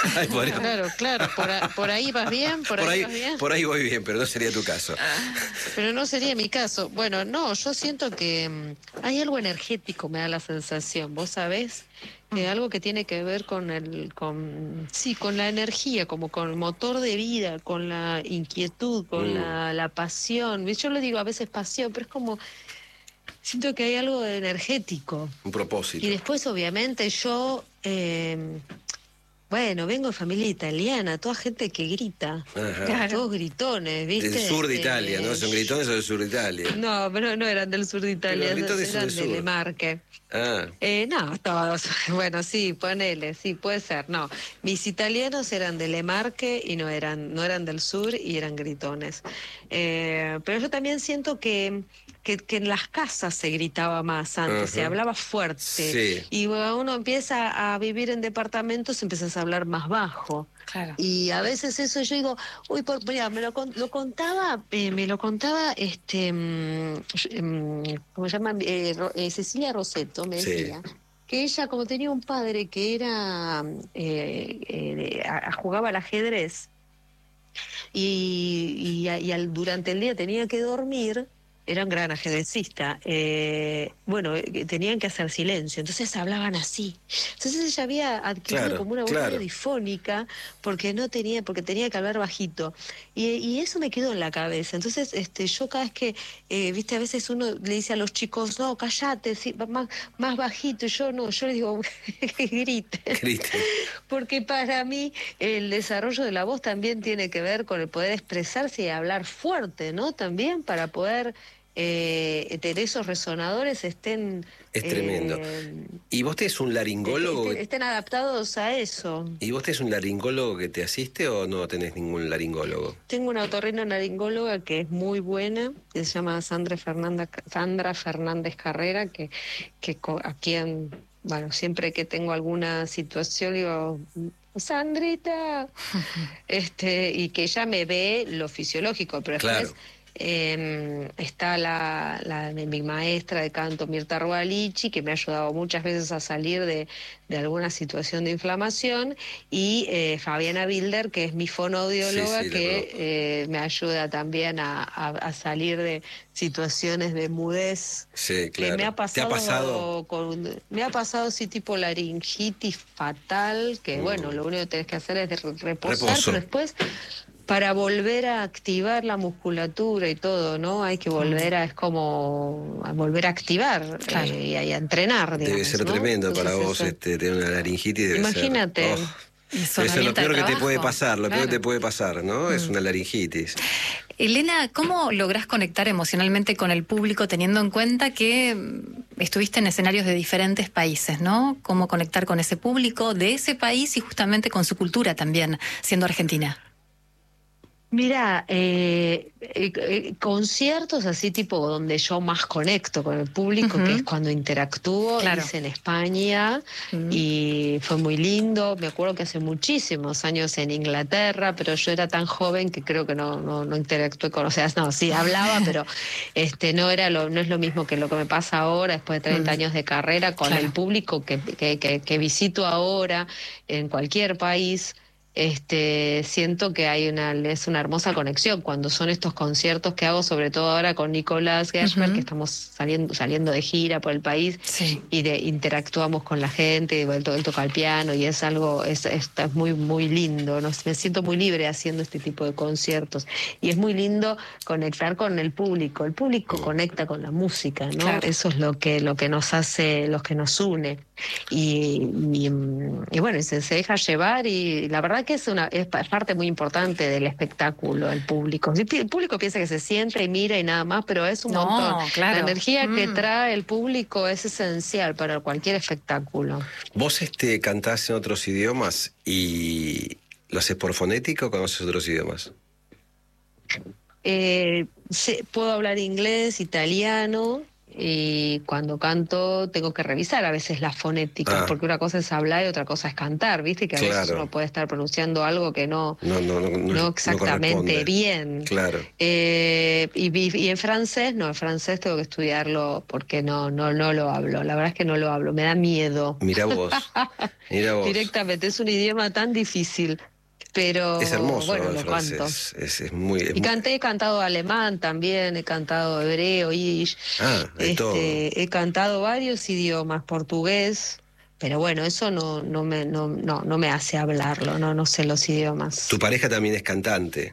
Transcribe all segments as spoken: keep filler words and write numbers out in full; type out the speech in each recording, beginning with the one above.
Ay, por... Claro, claro, por, a, por ahí vas bien, por, por ahí, ahí vas bien. Por ahí voy bien, pero no sería tu caso. Pero no sería mi caso. Bueno, no, yo siento que mm, hay algo energético, me da la sensación, ¿vos sabés? Eh, algo que tiene que ver con el, con, sí, con la energía, como con el motor de vida, con la inquietud, con Mm, la, la pasión. Yo le digo a veces pasión, pero es como, siento que hay algo de energético. un Y propósito. después, obviamente, yo, eh, bueno, vengo de familia italiana, toda gente que grita, Ajá. Claro. todos gritones, Del ¿viste? sur de Italia, ¿no? Eh, ¿Son gritones o del sur de Italia? no, pero no eran del sur de Pero Italia, los gritones son eran del de Le sur. Marche. Ah, Eh, no, todos. Bueno, sí, ponele, sí, puede ser. No, mis italianos eran de Le Marche y no eran, no eran del sur y eran gritones. Eh, pero yo también siento que, que, que en las casas se gritaba más antes, se ajá. hablaba fuerte. Sí. Y cuando uno empieza a vivir en departamentos, empiezas a hablar más bajo. Claro. Y a veces eso yo digo, uy, por, mira, me lo, con- lo contaba, eh, me lo contaba, este, mm, mm, ¿cómo se llama? Eh, Ro- eh, Cecilia Rosetto me Sí. decía que ella, como tenía un padre que era, eh, eh, a- jugaba al ajedrez y, y, a- y al, durante el día tenía que dormir, era un gran ajedrecista, eh, bueno, eh, tenían que hacer silencio, entonces hablaban así. Entonces ella había adquirido Claro, como una voz claro. medio difónica porque no tenía, porque tenía que hablar bajito. Y, y eso me quedó en la cabeza. Entonces, este, yo cada vez que, eh, viste, a veces uno le dice a los chicos, no, cállate, sí, más, más bajito, y yo no, yo les digo, que griten. Griten. Porque para mí el desarrollo de la voz también tiene que ver con el poder expresarse y hablar fuerte, ¿no? También para poder eh, tener esos resonadores estén... Es tremendo. eh, ¿Y vos tenés un laringólogo? estén, estén adaptados a eso. ¿Y vos tenés un laringólogo que te asiste o no tenés ningún laringólogo? Tengo una otorrinolaringóloga que es muy buena, que se llama Sandra Fernanda, Sandra Fernández Carrera, que, que co- a quien, bueno, siempre que tengo alguna situación digo, Sandrita, este, y que ella me ve lo fisiológico, pero después Claro. eh, está la, la mi maestra de canto, Mirta Rualichi, que me ha ayudado muchas veces a salir de, de alguna situación de inflamación, y eh, Fabiana Bilder, que es mi fonoaudióloga, Sí, sí, la que conozco. eh, me ayuda también a, a- a salir de situaciones de mudez. Sí, Eh, claro. me ha ¿Te pasado, ha pasado? con, me ha pasado sí tipo laringitis fatal, que Mm. bueno, lo único que tenés que hacer es de re- reposar, Reposo. pero después para volver a activar la musculatura y todo, ¿no? Hay que volver a, es como a volver a activar Claro. eh, y, a, y a entrenar, digamos, Debe ser ¿no? tremendo para Entonces, vos eso- este, tener una laringitis. Debe Imagínate. ser... Oh. Y su Debe ser lo herramienta de peor que te puede trabajo. pasar, lo peor que Claro. te puede pasar, ¿no? Es Mm. una laringitis. Elena, ¿cómo lográs conectar emocionalmente con el público teniendo en cuenta que mm, estuviste en escenarios de diferentes países, ¿no? ¿Cómo conectar con ese público de ese país y justamente con su cultura también, siendo argentina? Mira, eh, eh, eh, conciertos así tipo donde yo más conecto con el público, Ujú. que es cuando interactúo, Claro. hice en España Mm. y fue muy lindo. Me acuerdo que hace muchísimos años en Inglaterra, pero yo era tan joven que creo que no, no, no interactué con, o sea, no, sí hablaba, pero este no era lo, no es lo mismo que lo que me pasa ahora después de treinta Mm. años de carrera con Claro. el público que, que, que, que visito ahora en cualquier país. Este, siento que hay una, es una hermosa conexión cuando son estos conciertos que hago, sobre todo ahora con Nicolás Gershmer, Ujú. que estamos saliendo, saliendo de gira por el país Sí. y de, interactuamos con la gente, él, to- él toca el piano y es algo, es, es, es muy, muy lindo, ¿no? Me siento muy libre haciendo este tipo de conciertos y es muy lindo conectar con el público, el público conecta con la música, ¿no? Claro. Eso es lo que, lo que nos hace, lo que nos une. Y, y, y bueno, se, se deja llevar y la verdad que es una es parte muy importante del espectáculo, el público. El público piensa que se siente y mira y nada más, pero es un No, montón. claro. La energía que Mm. trae el público es esencial para cualquier espectáculo. ¿Vos este, cantás en otros idiomas y lo haces por fonética o conoces otros idiomas? Eh, sé- puedo hablar inglés, italiano, y cuando canto tengo que revisar a veces las fonéticas, Ah. porque una cosa es hablar y otra cosa es cantar, ¿viste? Que a veces Claro. uno puede estar pronunciando algo que no, No, no, no, no, no exactamente corresponde. bien. Claro. Eh, y, y- y en francés, no, en francés tengo que estudiarlo porque no, no, no lo hablo. La verdad es que no lo hablo, me da miedo. Mira vos, mira vos. Directamente, es un idioma tan difícil, pero Es hermoso, bueno, ¿no? El lo canto. francés. Es, es muy... es Y muy- canté, he cantado alemán también, he cantado hebreo, yiddish, Ah, hay todo. este, he cantado varios idiomas, portugués, pero bueno, eso no, no me, no, no, no me hace hablarlo, no, no sé los idiomas. Tu pareja también es cantante.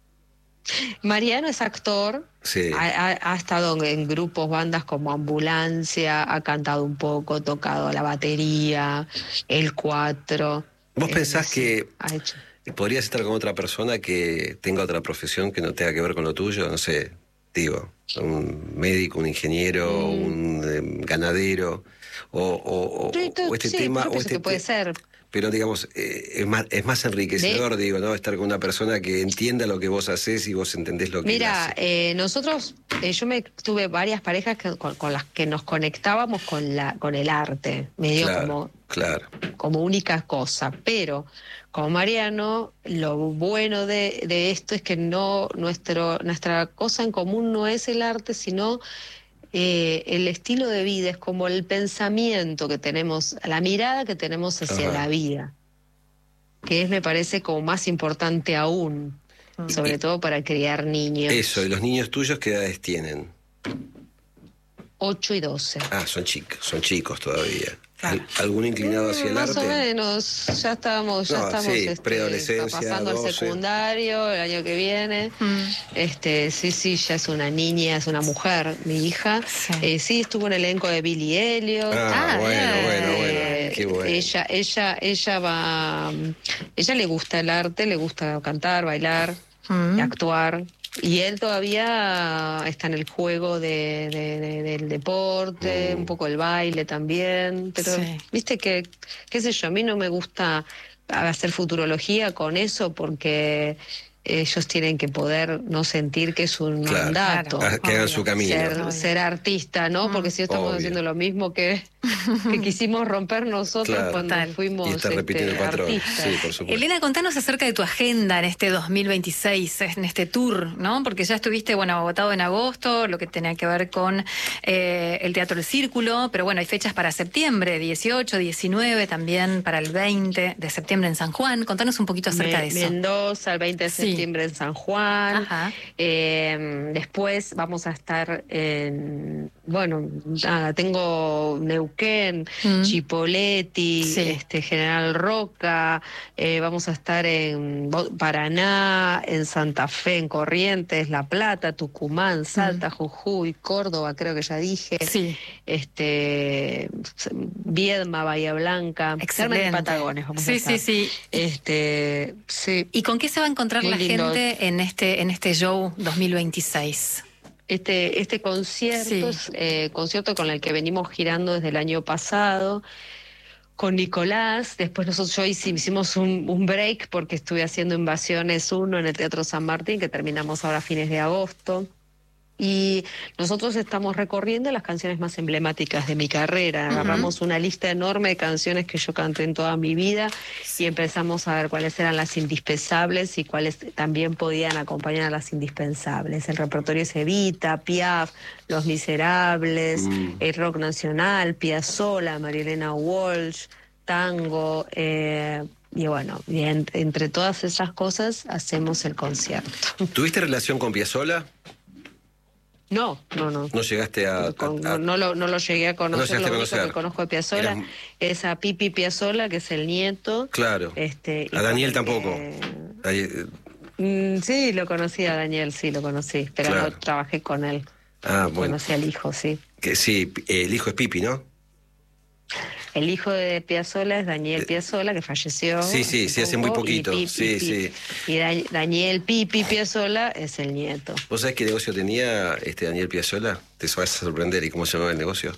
Mariano es actor, Sí. ha, ha- ha estado en grupos, bandas como Ambulancia, ha cantado un poco, tocado la batería, el cuatro. ¿Vos eh, pensás sí, que ha hecho. podrías estar con otra persona que tenga otra profesión que no tenga que ver con lo tuyo? No sé, digo, un médico, un ingeniero, Mm. un eh, ganadero, o, o- o- Sí, o este sí, tema... yo o pienso este que puede te- ser. Pero digamos, eh, es más, es más enriquecedor, digo, ¿no? Estar con una persona que entienda lo que vos haces y vos entendés lo que él Mira, hace. eh, nosotros, eh, yo me tuve varias parejas que- con, con las que nos conectábamos con la, con el arte, medio Claro, como, claro. como única cosa. Pero con Mariano, lo bueno de, de esto es que no, nuestro, nuestra cosa en común no es el arte, sino eh, el estilo de vida, es como el pensamiento que tenemos, la mirada que tenemos hacia Ajá. la vida, que es, me parece, como más importante aún, sobre Y- todo para criar niños. Eso, ¿y los niños tuyos qué edades tienen? ocho y doce. Ah, son chicos, son chicos todavía. ¿Al- ¿Algún inclinado hacia el Mm, más arte? o menos, ya estamos, ya No, estamos sí, este, preadolescencia, pasando doce. al secundario el año que viene. Mm. Este, sí, sí, ya es una niña, es una mujer, mi hija. Sí. Eh, sí, estuvo en el elenco de Billy Elliot. Ah, Ah, bueno, bien. bueno, bueno. Eh, Qué bueno. Ella, ella, ella va, ella le gusta el arte, le gusta cantar, bailar, Mm. actuar. Y él todavía está en el juego de, de- de- del deporte, Mm. un poco el baile también. Pero Sí. viste que, qué sé yo, a mí no me gusta hacer futurología con eso porque ellos tienen que poder no sentir que es un Claro. mandato. Ah, que hagan su camino. Ser, Obvio. ser artista, ¿no? Mm. Porque si no estamos Obvio. haciendo lo mismo que, que quisimos romper nosotros Claro. cuando Total. fuimos Y estar repitiendo este, el patrón. artistas. Sí, por supuesto. Elena, contanos acerca de tu agenda en este dos mil veintiséis, en este tour, ¿no? Porque ya estuviste, bueno, agotado en agosto, lo que tenía que ver con eh, el Teatro del Círculo, pero bueno, hay fechas para septiembre, dieciocho, diecinueve, también para el veinte de septiembre en San Juan. Contanos un poquito acerca Me- de eso. Mendoza, el veinte de Sí. septiembre en San Juan. Ajá. Eh, después vamos a estar en, bueno, nada, tengo Neuquén, Mm. Chipoleti, Sí. este, General Roca, eh, vamos a estar en Bo- Paraná, en Santa Fe, en Corrientes, La Plata, Tucumán, Salta, Jujuy, Córdoba, creo que ya dije. Sí. Este, Viedma, Bahía Blanca, Carmen de Excelente. Patagones, vamos a Sí, estar. sí, sí. Este, sí. ¿Y con qué se va a encontrar Muy la lindo. gente en este, en este show dos mil veintiséis? Este, este concierto Sí. es eh, concierto con el que venimos girando desde el año pasado con Nicolás. Después nosotros yo hici- hicimos un, un break porque estuve haciendo Invasiones uno en el Teatro San Martín, que terminamos ahora a fines de agosto. Y nosotros estamos recorriendo las canciones más emblemáticas de mi carrera. Ujú. Agarramos una lista enorme de canciones que yo canté en toda mi vida y empezamos a ver cuáles eran las indispensables y cuáles también podían acompañar a las indispensables. El repertorio es Evita, Piaf, Los Miserables, Mm. el rock nacional, Piazzolla, Marilena Walsh, tango, eh, y bueno, y en- entre todas esas cosas hacemos el concierto. ¿Tuviste relación con Piazzolla? No, no, no. ¿No llegaste a...? a- Con- a- no, no lo, no lo llegué a conocer, llegaste a lo único conocer. que conozco de Piazzolla Eras- es a Pipi Piazzolla, que es el nieto. Claro. Este, y A Daniel con el tampoco. que- Ahí, eh, Mm, sí, lo conocí a Daniel, sí, lo conocí, pero Claro. no trabajé con él. ah, bueno. Conocí al hijo, sí. Que sí, eh, el hijo es Pipi, ¿no? El hijo de Piazzolla es Daniel Piazzolla, que falleció. Eh, Sí, sí, sí, hace muy poco, poquito. Y, Pi- Sí, y Pi- sí. y Da- Daniel Pipi Piazzolla es el nieto. ¿Vos sabés qué negocio tenía este Daniel Piazzolla? Te vas a sorprender. ¿Y cómo se llamaba el negocio?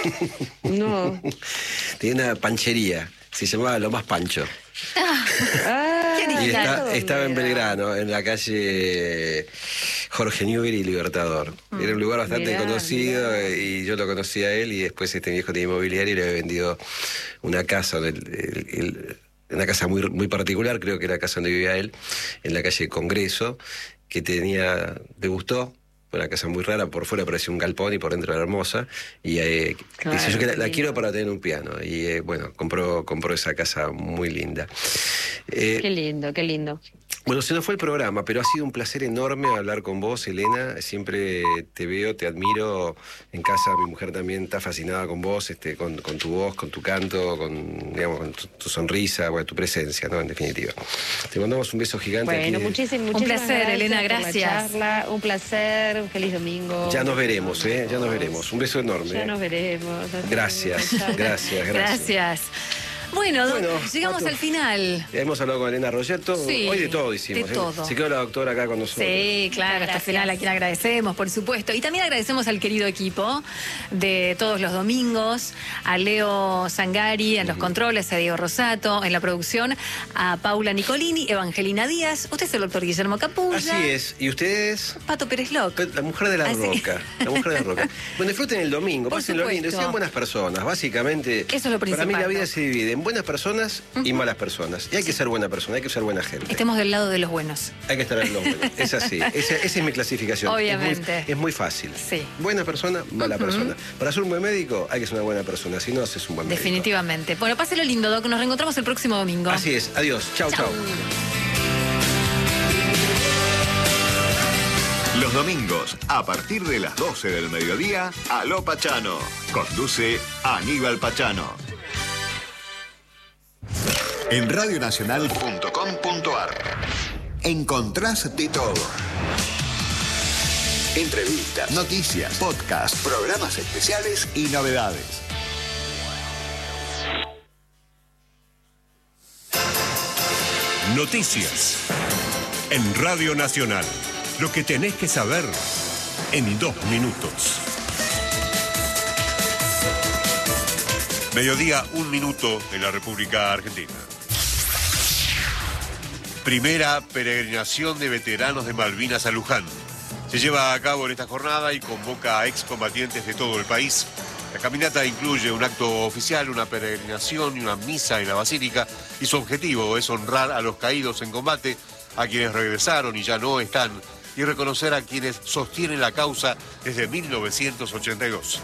No. Tenía una panchería. Se llamaba Lo Más Pancho. Ah, Qué Y Claro, está- ¿dónde estaba en era? Belgrano, en la calle Jorge Newbery, Libertador. Mm. Era un lugar bastante mirá, conocido mirá. Y yo lo conocí a él y después este viejo tenía inmobiliario y le había vendido una casa, el, el, el, una casa muy, muy particular, creo que era la casa donde vivía él, en la calle Congreso, que tenía, le gustó. Una casa muy rara, por fuera parecía un galpón y por dentro era hermosa. Y eh, claro, dice, yo que la, la quiero para tener un piano. Y eh, bueno, compró, compró esa casa muy linda. Eh, qué lindo, qué lindo. Bueno, se nos fue el programa, pero ha sido un placer enorme hablar con vos, Elena. Siempre te veo, te admiro. En casa mi mujer también está fascinada con vos, este, con, con tu voz, con tu canto, con, digamos, con tu, tu sonrisa, bueno, tu presencia, ¿no? En definitiva. Te mandamos un beso gigante. Bueno, aquí. muchísimo, un placer, gracias, Elena, gracias. Charla, un placer, un feliz domingo. Ya nos veremos, ¿eh? Ya nos veremos. Un beso enorme. Ya ¿eh? nos veremos. Gracias, gracias, gracias. Gracias. Bueno, bueno, llegamos al final. Hemos hablado con Elena Rogetto. Sí, hoy de todo hicimos. De todo. ¿eh? Se quedó la doctora acá con nosotros. Sí, claro, hasta el final a quien agradecemos, por supuesto. Y también agradecemos al querido equipo de todos los domingos, a Leo Zangari en los uh-huh. controles, a Diego Rosato en la producción, a Paula Nicolini, Evangelina Díaz. Usted es el doctor Guillermo Capulla. Así es. ¿Y ustedes? Pato Pérez Loc. La mujer de la Así. roca. La mujer de la roca. Bueno, disfruten el domingo, pasen lo lindo, sean buenas personas. Básicamente, eso es lo principal. Para mí la vida se divide en buenas personas uh-huh. y malas personas. Y hay que ser buena persona, hay que ser buena gente. Estemos del lado de los buenos. Hay que estar del lado de los buenos. Es así. Esa, esa es mi clasificación. Obviamente. Es muy, es muy fácil. Sí. Buena persona, mala uh-huh. persona. Para ser un buen médico hay que ser una buena persona. Si no, haces un buen médico. Definitivamente. Bueno, páselo lindo, Doc. Nos reencontramos el próximo domingo. Así es. Adiós. Chau, chau. chau. Los domingos, a partir de las doce del mediodía, Aló Pachano. Conduce Aníbal Pachano. En radionacional punto com punto ar encontrás de todo. Entrevistas, noticias, podcasts, programas especiales y novedades. Noticias. En Radio Nacional. Lo que tenés que saber en dos minutos. Mediodía, un minuto en la República Argentina. Primera peregrinación de veteranos de Malvinas a Luján. Se lleva a cabo en esta jornada y convoca a excombatientes de todo el país. La caminata incluye un acto oficial, una peregrinación y una misa en la basílica, y su objetivo es honrar a los caídos en combate, a quienes regresaron y ya no están, y reconocer a quienes sostienen la causa desde mil novecientos ochenta y dos.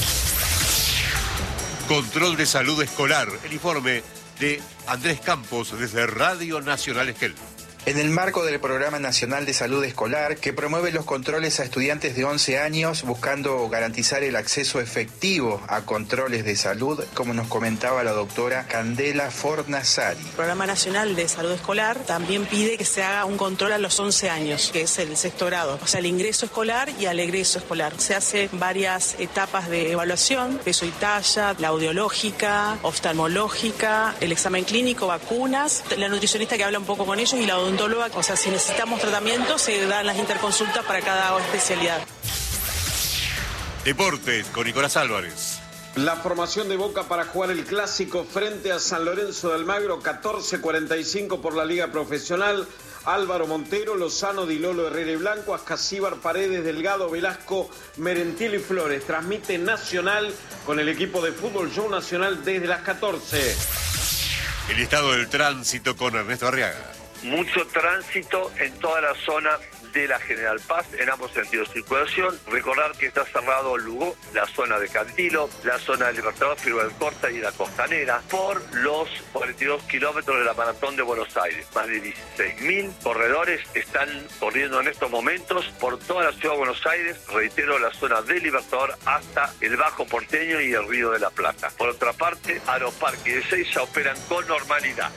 Control de salud escolar, el informe de Andrés Campos desde Radio Nacional Esquel. En el marco del Programa Nacional de Salud Escolar, que promueve los controles a estudiantes de once años, buscando garantizar el acceso efectivo a controles de salud, como nos comentaba la doctora Candela Fornasari. El Programa Nacional de Salud Escolar también pide que se haga un control a los once años, que es el sexto grado, o sea, el ingreso escolar y al egreso escolar. Se hace varias etapas de evaluación, peso y talla, la audiológica, oftalmológica, el examen clínico, vacunas, la nutricionista que habla un poco con ellos y la odontóloga. O sea, si necesitamos tratamiento, se dan las interconsultas para cada especialidad. Deportes con Nicolás Álvarez. La formación de Boca para jugar el clásico frente a San Lorenzo de Almagro, catorce cuarenta y cinco por la Liga Profesional. Álvaro Montero, Lozano, Di Lolo, Herrera y Blanco, Ascasíbar, Paredes, Delgado, Velasco, Merentiel y Flores. Transmite Nacional con el equipo de fútbol Show Nacional desde las catorce. El estado del tránsito con Ernesto Arriaga. Mucho tránsito en toda la zona de la General Paz, en ambos sentidos de circulación. Recordar que está cerrado Lugo, la zona de Cantilo, la zona del Libertador, Firma del Corta y la Costanera, por los cuarenta y dos kilómetros de la Maratón de Buenos Aires. Más de dieciséis mil corredores están corriendo en estos momentos por toda la ciudad de Buenos Aires, reitero, la zona del Libertador hasta el Bajo Porteño y el Río de la Plata. Por otra parte, Aeroparque y Ezeiza operan con normalidad.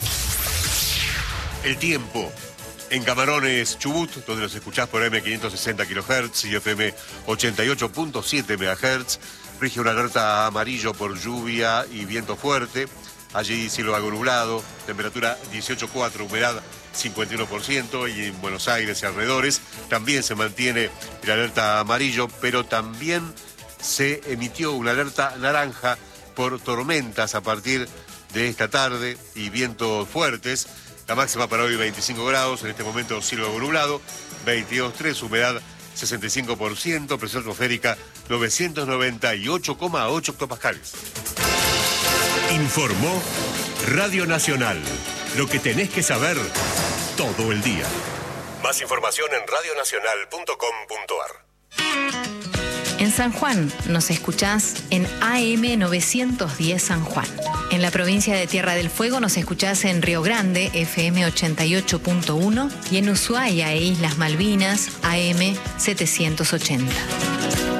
El tiempo. En Camarones, Chubut, donde los escuchás por eme quinientos sesenta kilohertz y efe eme ochenta y ocho punto siete megahertz, rige una alerta amarillo por lluvia y viento fuerte. Allí cielo algo nublado, temperatura dieciocho coma cuatro, humedad cincuenta y uno por ciento, y en Buenos Aires y alrededores también se mantiene la alerta amarillo, pero también se emitió una alerta naranja por tormentas a partir de esta tarde y vientos fuertes. La máxima para hoy veinticinco grados, en este momento cielo nublado, veintidós coma tres, humedad sesenta y cinco por ciento, presión atmosférica novecientos noventa y ocho coma ocho hectopascales. Informó Radio Nacional. Lo que tenés que saber todo el día. Más información en radio nacional punto com punto a r. En San Juan nos escuchás en A M novecientos diez San Juan. En la provincia de Tierra del Fuego nos escuchás en Río Grande, F M ochenta y ocho punto uno, y en Ushuaia e Islas Malvinas, A M setecientos ochenta.